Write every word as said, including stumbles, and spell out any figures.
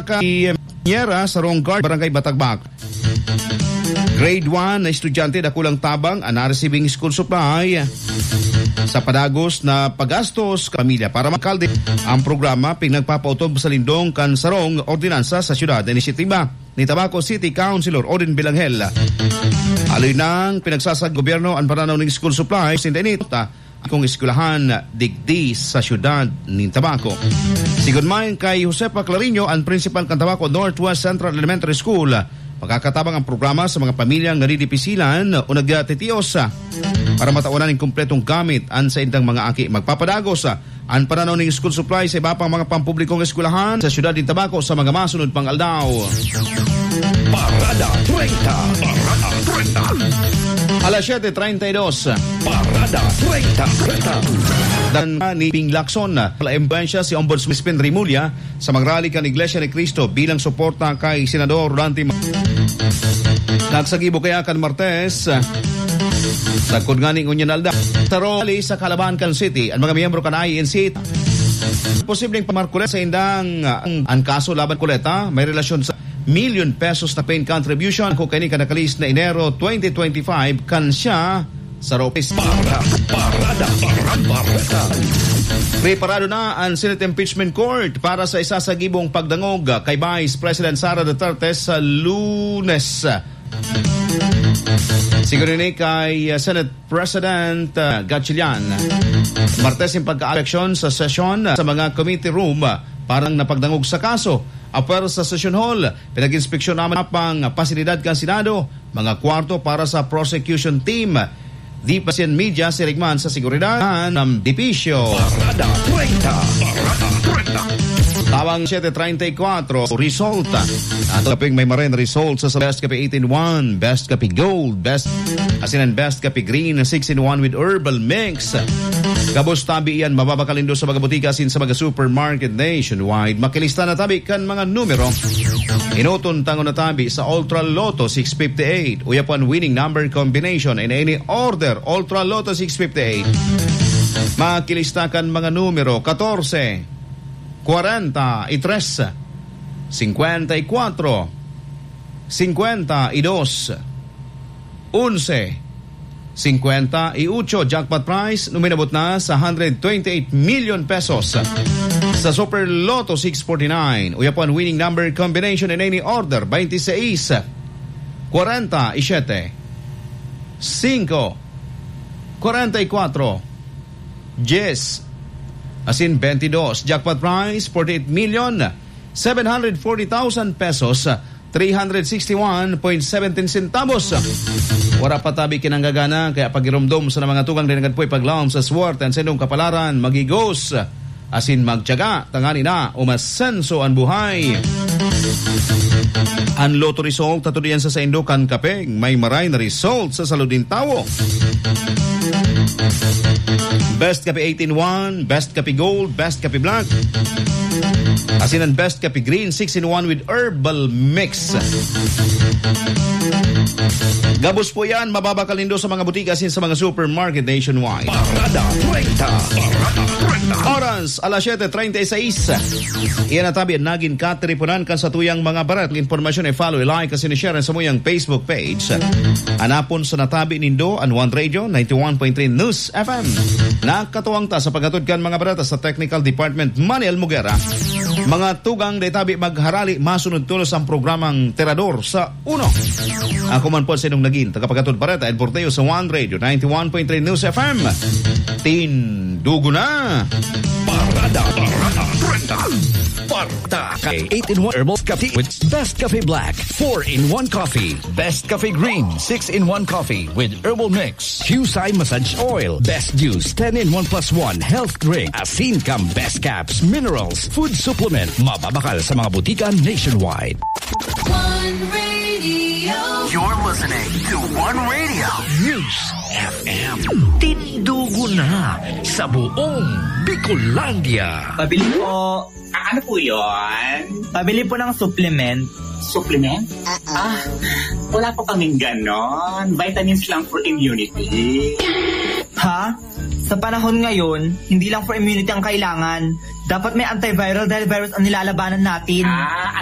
ka Nyera sa Ronggard, Barangay Batagbak. Grade one na estudyante na kulang tabang ang na-receiving school supply sa padagos na pagastos sa pamilya para makalde ang programa pinagpapautob sa lindong kan sarong ordinansa sa syudad na inisyatiba ni Tabaco City Councilor Odin Bilanghel. Aloy nang pinagsasag gobyerno ang pananaw ng school supply sa init kung eskulahan digdi sa syudad ni Tabaco. Sigon man kay Josepa Clariño, ang principal kan Tabaco Northwest Central Elementary School, pagkakatabang ang programa sa mga pamilyang nadidipisilan o nagtitios para mataunan ng kumpletong gamit ang sa indang mga aki. Magpapadagos ang pananaw ng school supply sa iba pang mga pampublikong eskulahan sa syudad ni Tabaco sa mga masunod pang aldaw. Parada treinta. Parada treinta. Alas siyete treinta y dos. Parada treinta. Dan ni Ping Lacson, pala-embensya si Ombudsman Spin Rimulya sa magrally kan Iglesia ni Cristo bilang suporta kay Senador Rodante. Nagsagibo kaya kan Martes sa kudngani ngunyan alda sa rally sa Calabancan City ang mga miyembro kan I N C. Posibleng pamarkulet sa indang ang, ang kaso laban kuleta may relasyon sa million pesos na pain contribution kung kani kanakalis na Enero twenty twenty-five kan siya sa Ropes. Para, parada, parada, parada. Preparado na ang Senate Impeachment Court para sa isasagibong pagdangog kay Vice President Sara Duterte sa Lunes. Siguro ni kay Senate President uh, Gatchalian. Martes yung pagka-eleksyon sa session sa mga committee room parang napagdangog sa kaso. Apar sa session hall, pinag-inspeksyon naman pang pasilidad kan Senado, mga kwarto para sa prosecution team. Di Pasien Media, si Rigman sa seguridad ng Dipisyo. Parada treinta. Parada treinta. Tawang siyete treinta y cuatro, result. At kaping may marin result sa Best Kape eight in one, Best Kape Gold, Best Asinan Best Kape Green, six in one with Herbal Mix. Kabos tabi iyan, mababakalindo sa mga butika sin sa mga supermarket nationwide. Makilista na tabi kan mga numero. Inuton tango na tabi sa Ultra Lotto six fifty-eight. Uyapan winning number combination in any order. Ultra Lotto six fifty-eight. Makilista kan mga numero fourteen, forty-three, fifty-four, fifty-two, eleven, fifty-eight. Jackpot prize numinabot na sa one hundred twenty-eight million pesos. Sa Super Lotto six forty-nine, uyapan winning number combination in any order twenty-six, forty-seven, five, forty-four, ten, as in twenty-two. Jackpot prize forty-eight million seven hundred forty thousand pesos, three hundred sixty-one point one seven centavos. Wara patabi kinanggagana kaya pagirumdom sa mga tugang dinagad po'y paglawom sa swerte ang senong kapalaran magigos asin magtiyaga tangani na umasenso ang buhay. Ang Lotto result tatudiyan sa sa Indukan Kapeng may maray na result sa Saludin Tawo. Best Kape eight in one, Best Kape Gold, Best Kape Black, asinan Best Kape Green six in one with Herbal Mix. Gabos po yan, mababakalindo sa mga butika asin sa mga supermarket nationwide. Parada treinta. Parada treinta. Oras, alas siyete treinta y seis. Iyan na tabi, naging katripunan kan sa tuyang mga barat. Informasyon ay follow, like, kasi ni-share sa muyang Facebook page. Anapon sa natabi nindo, an One Radio, ninety-one point three News F M. Nakatuwang ta sa paghatod kan mga barat sa Technical Department, Manuel Mugera. Mga tugang de tabi magharali, masunod tulos ang programang Terador sa Uno. Ako man po sa inong naging tagapaghatod barata El Porteo sa One Radio, ninety-one point three News F M. Tindugo na! Parada, parada, treinta. Parada Kape eight in one Herbal Kape with Best Kape Black, four in one coffee. Best Kape Green, six in one coffee with Herbal Mix. Husay Massage Oil, Best Juice, ten in one plus one Health Drink. Asin Cam Best Caps, Minerals, Food Supplement. Mababakal sa mga butika nationwide. One Radio. You're listening to One Radio News F M. Tindugo na sa buong Bicolandia. Pabili po. Ah, ano po yun? Pabili po ng supplement. Supplement? Uh-uh. Ah, wala po kaming ganon. Vitamins lang for immunity. Ha? Sa panahon ngayon, hindi lang for immunity ang kailangan. Dapat may antiviral dahil virus ang nilalabanan natin. Ah,